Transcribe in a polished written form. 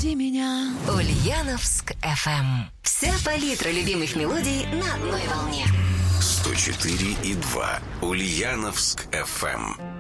Прости меня. Ульяновск FM. Вся палитра любимых мелодий на одной волне. 104,2 Ульяновск FM.